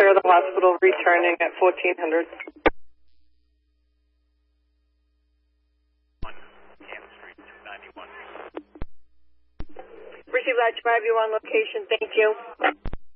clear the hospital, returning at 1400. Received Latch 5, you on location, thank you.